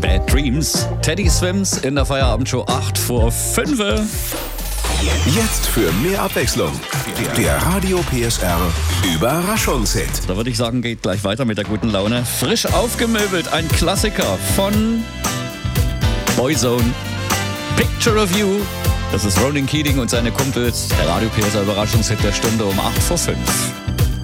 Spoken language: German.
Bad Dreams. Teddy Swims in der Feierabendshow 8 vor 5. Jetzt für mehr Abwechslung. Der Radio PSR Überraschungshit. Da würde ich sagen, geht gleich weiter mit der guten Laune. Frisch aufgemöbelt, ein Klassiker von Boyzone. Picture of You. Das ist Ronan Keating und seine Kumpels. Der Radio PSR Überraschungshit der Stunde um 8 vor 5.